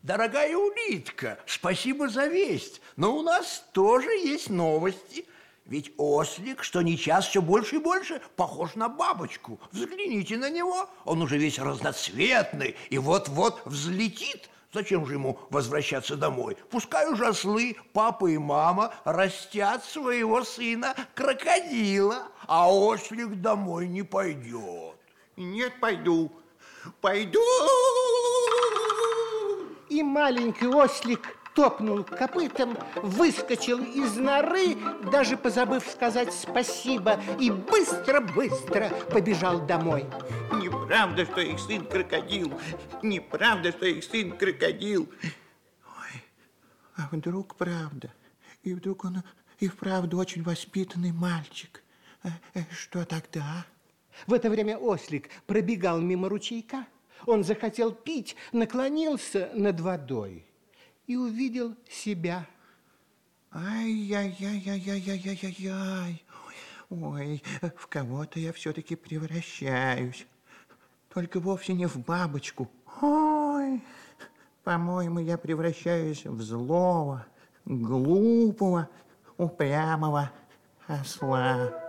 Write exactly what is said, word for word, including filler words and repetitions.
Дорогая улитка, спасибо за весть, но у нас тоже есть новости. Ведь ослик, что ни час, все больше и больше похож на бабочку. Взгляните на него, он уже весь разноцветный и вот-вот взлетит. Зачем же ему возвращаться домой? Пускай уже ослы, папа и мама растят своего сына крокодила, а ослик домой не пойдет. Нет, пойду, пойду. И маленький ослик топнул копытом, выскочил из норы, даже позабыв сказать спасибо, и быстро-быстро побежал домой. Неправда, что их сын крокодил. Неправда, что их сын крокодил. Ой, а вдруг правда? И вдруг он и вправду очень воспитанный мальчик. Что тогда? В это время ослик пробегал мимо ручейка. Он захотел пить, наклонился над водой и увидел себя. Ай-яй-яй-яй-яй-яй-яй-яй. Ой, в кого-то я все-таки превращаюсь. Только вовсе не в бабочку. Ой, по-моему, я превращаюсь в злого, глупого, упрямого осла.